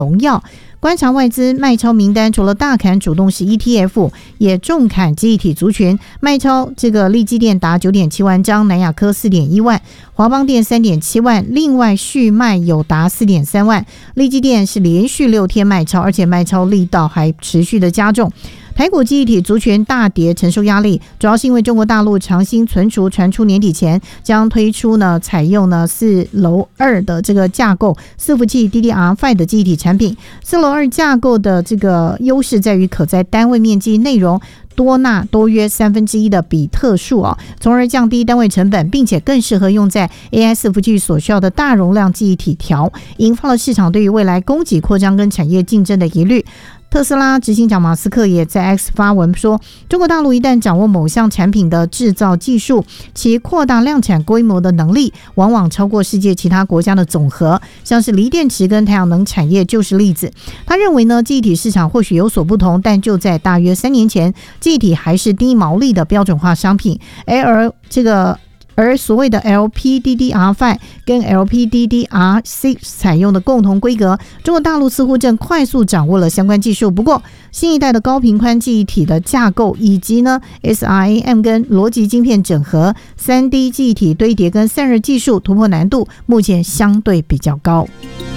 荣耀。观察外资卖超名单，除了大砍主动式 ETF， 也重砍记忆体族群，卖超这个力积电达 9.7 万张，南亚科 4.1 万，华邦电 3.7 万，另外续卖友达 4.3 万。力积电是连续6天卖超，而且卖超力道还持续的加重。台股记忆体族群大跌，承受压力，主要是因为中国大陆长兴存储传出年底前将推出采用4楼2的这个架构伺服器 DDR5 的记忆体产品。4楼2架构的这个优势在于可在单位面积内容多纳多约1/3的比特数从而降低单位成本，并且更适合用在 AI 伺服器所需要的大容量记忆体条，引发了市场对于未来供给扩张跟产业竞争的疑虑。特斯拉执行长马斯克也在 X 发文说，中国大陆一旦掌握某项产品的制造技术，其扩大量产规模的能力往往超过世界其他国家的总和，像是锂电池跟太阳能产业就是例子。他认为记忆体市场或许有所不同，但就在大约3年前，记忆体还是低毛利的标准化商品，而所谓的 LPDDR5 跟 LPDDR6 采用的共同规格，中国大陆似乎正快速掌握了相关技术。不过新一代的高频宽记忆体的架构，以及SRAM 跟逻辑晶片整合、3D 记忆体堆叠跟散热技术突破难度，目前相对比较高。